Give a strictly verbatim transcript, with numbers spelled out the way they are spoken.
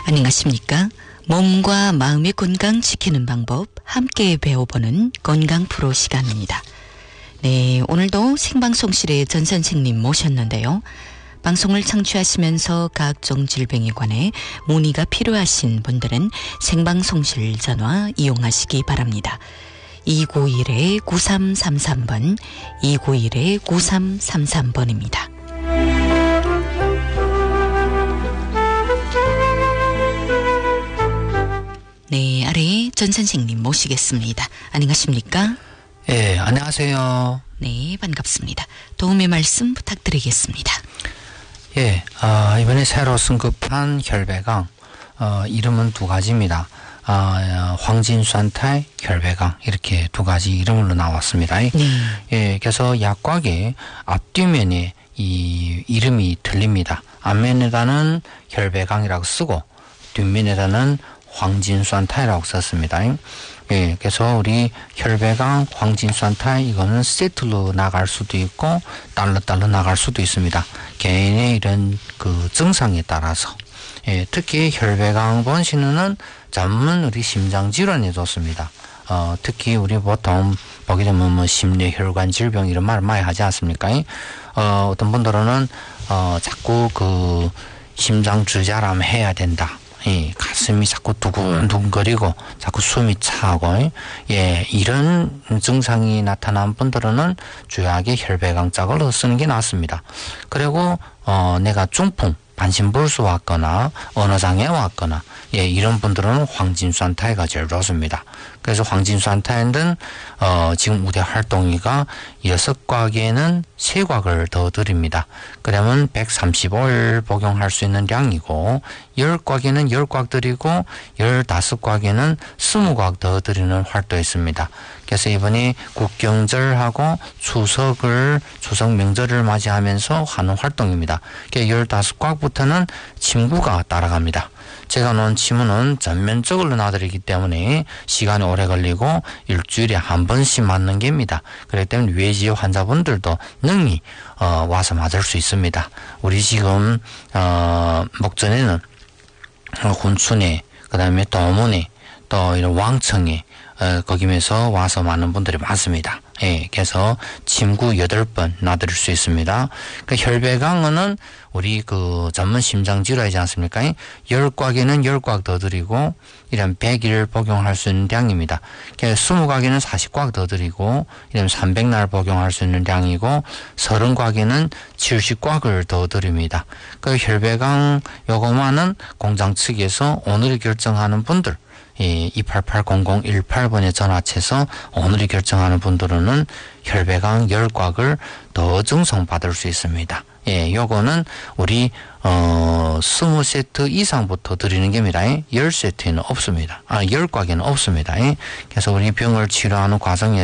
안녕하십니까? 몸과 마음의 건강 지키는 방법 함께 배워보는 건강 프로 시간입니다. 네, 오늘도 생방송실에 전 선생님 모셨는데요. 방송을 청취하시면서 각종 질병에 관해 문의가 필요하신 분들은 생방송실 전화 이용하시기 바랍니다. 이구일 구삼삼삼 번, 이구일 구삼삼삼 번입니다. 네, 아래 전 선생님 모시겠습니다. 안녕하십니까? 예, 안녕하세요. 네, 반갑습니다. 도움의 말씀 부탁드리겠습니다. 예, 어, 이번에 새로 승급한 혈배강, 어, 이름은 두 가지입니다. 어, 황진수한테 혈배강, 이렇게 두 가지 이름으로 나왔습니다. 네. 예, 그래서 약곽의 앞뒤면에 이 이름이 틀립니다. 앞면에다는 혈배강이라고 쓰고, 뒷면에다는 황진수한테라고 썼습니다. 예, 그래서 우리 혈배강, 황진수한테 이거는 세트로 나갈 수도 있고 달러 달러 나갈 수도 있습니다. 개인의 이런 그 증상에 따라서. 예, 특히 혈배강 번신은 전문 우리 심장 질환에 좋습니다. 어, 특히 우리 보통 보게 되면 뭐 심뇌혈관 질병 이런 말을 많이 하지 않습니까? 어, 어떤 분들은 어, 자꾸 그 심장 주자람 해야 된다. 예, 가슴이 자꾸 두근두근거리고 자꾸 숨이 차고, 예, 이런 증상이 나타난 분들은 주요하게 혈배강 짝을 쓰는 게 낫습니다. 그리고 어, 내가 중풍, 반신불수 왔거나 언어장애 왔거나, 예, 이런 분들은 황진수한테가 제일 좋습니다. 그래서 황진수한테는 어, 지금 우대 활동이가 여섯 곽에는 세 곽을 더 드립니다. 그러면 백삼십오 일 복용할 수 있는 양이고, 열 곽에는 열 곽 드리고, 열다섯 곽에는 스무 곽 더 드리는 활동이 있습니다. 그래서 이번에 국경절하고 추석을, 추석 명절을 맞이하면서 하는 활동입니다. 열다섯 곽부터는 침구가 따라갑니다. 제가 놓은 침은 전면적으로 놔드리기 때문에 시간이 오래 걸리고 일주일에 한 번씩 맞는 게입니다. 그렇기 때문에 외지 환자분들도 능히 어, 와서 맞을 수 있습니다. 우리 지금 어, 목전에는 훈춘에, 그 다음에 도문에, 또 이런 왕청에 어, 거기면서 와서 많은 분들이 많습니다. 예, 그래서 침구 여덟 번 놔드릴 수 있습니다. 그 혈배강은 우리 그 전문 심장질환이지 않습니까? 열 곽에는 열 곽 더 드리고, 이런 백 일 복용할 수 있는 양입니다. 스무 곽에는 사십 곽 더 드리고, 이런 삼백 날 복용할 수 있는 양이고, 서른 곽에는 칠십 곽을 더 드립니다. 그 혈배강 요거만은 공장 측에서 오늘이 결정하는 분들, 예, 이팔팔 공공일팔 번에 전화해서 오늘이 결정하는 분들은 혈배강 열 곽을 더 증송받을 수 있습니다. 예, 요거는 우리 어 스무 세트 이상부터 드리는 겁니다. 열 세트에는 없습니다. 아, 열 곽에는 없습니다. 그래서 우리 병을 치료하는 과정에